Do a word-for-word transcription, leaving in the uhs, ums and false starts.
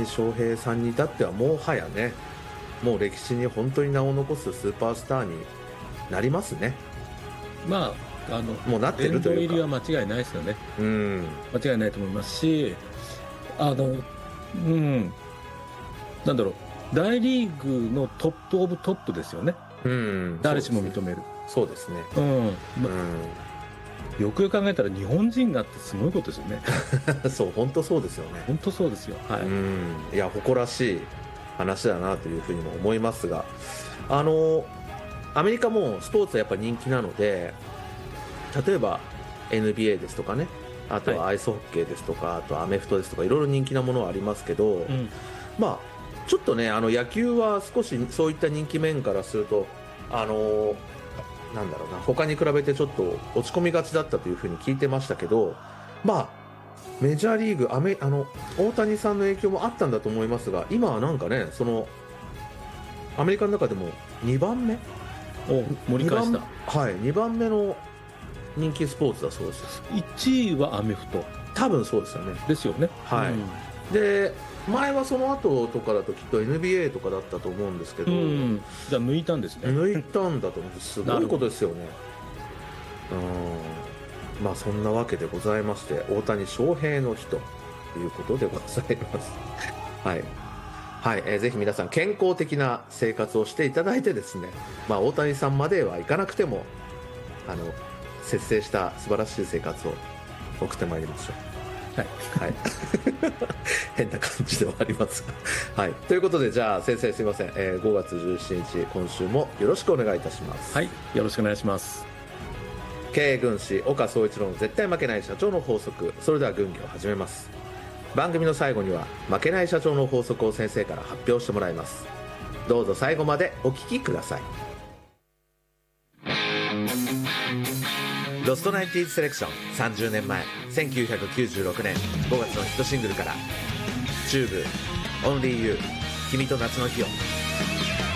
谷翔平さんに至ってはもはやね、もう歴史に本当に名を残すスーパースターになりますね。 まあ、あのもうなってるというか殿堂入りは間違いないですよね。 うん、 間違いないと思いますし、あの、うん、なんだろう、大リーグのトップオブトップですよね。 うん、 誰しも認める。 そうですね。 うん、 うまよくよく考えたら日本人がってすごいことですよね。 ん、そう、本当そうですよね。 本当そうですよ。はい。 うん、いや、誇らしい話だなというふうにも思いますが、あのアメリカもスポーツはやっぱ人気なので、例えば エヌビーエー ですとかね、あとはアイスホッケーですとか、あとアメフトですとか、いろいろ人気なものはありますけど、 うん、 まあちょっとね、あの野球は少しそういった人気面からすると、あのなんだろうな、他に比べてちょっと落ち込みがちだったというふうに聞いてましたけど、まあメジャーリーグアメあの大谷さんの影響もあったんだと思いますが、今はなんかね、そのアメリカの中でもにばんめ、 お盛り返した。 はい、にばんめの人気スポーツだそうです。 いちいはアメフト多分そうですよね。 ですよね。 はい、 うん、 で前はその後とかだときっと エヌビーエー とかだったと思うんですけど、 うん、じゃあ抜いたんですね。 抜いたんだと思う。すごいことですよね。うん、まあそんなわけでございまして、大谷翔平の日ということでございますはいはい、えー、ぜひ皆さん健康的な生活をしていただいてですね、まあ大谷さんまではいかなくても、あの節制した素晴らしい生活を送ってまいりましょう。はい、はい、変な感じではありますが、はい、ということで、じゃあ先生すいません、えー、ごがつじゅうしちにち今週もよろしくお願いいたします。 はい、よろしくお願いします。 経営軍師岡総一郎の絶対負けない社長の法則。それでは軍議を始めます。番組の最後には負けない社長の法則を先生から発表してもらいます。どうぞ最後までお聞きください。ロストナインティーズセレクション、さんじゅうねんまえせんきゅうひゃくきゅうじゅうろくねんごがつのヒットシングルから、チューブ、オンリーユー、君と夏の日を。